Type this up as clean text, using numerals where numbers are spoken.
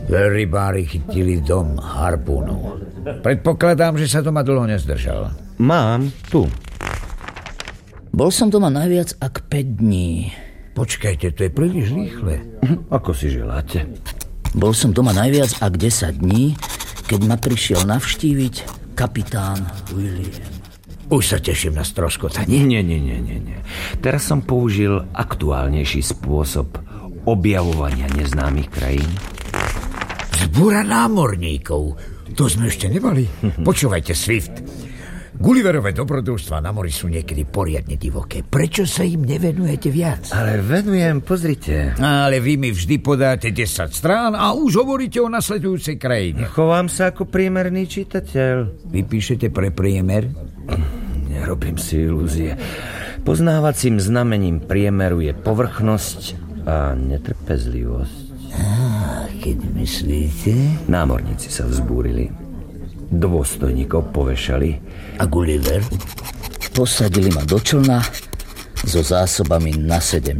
Veľrybári chytili dom harpúnov. Predpokladám, že sa doma dlho nezdržal. Mám, tu. Bol som doma najviac ak 5 dní. Počkajte, to je príliš rýchle. Ako si želáte? Bol som doma najviac ak 10 dní, keď ma prišiel navštíviť kapitán William. Už sa teším na stroskotanie. Nie. Teraz som použil aktuálnejší spôsob objavovania neznámych krajín. Zbúra námorníkov. To sme ešte nemali. Počúvajte, Swift. Gulliverové dobrodružstvá na mori sú niekedy poriadne divoké. Prečo sa im nevenujete viac? Ale venujem, pozrite. Ale vy mi vždy podáte 10 strán a už hovoríte o nasledujúcej krajine. Chovám sa ako priemerný čitateľ. Vy píšete pre priemer? Nerobím si ilúzie. Poznávacím znamením priemeru je povrchnosť a netrpezlivosť. Keď myslíte? Námorníci sa vzbúrili. Dôstojníkov povešali. A Gulliver? Posadili ma do člna so zásobami na 7